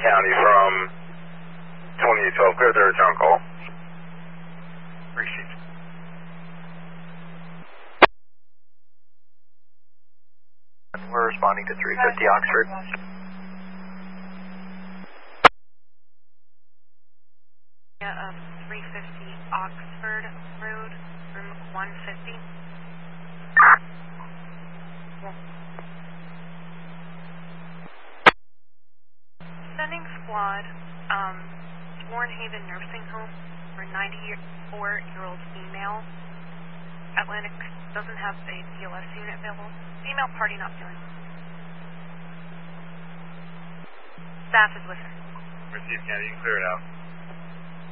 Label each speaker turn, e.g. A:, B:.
A: County from 2812. Clear their return call.
B: Received. We're responding to 350 Oxford.
C: Yeah, 350 Oxford Road, room 150. Sending squad, Warren Haven Nursing Home for a 94-year-old female. Atlantic doesn't have a BLS unit available. Female party not feeling. Staff is with her.
A: Received, County. You can clear it out.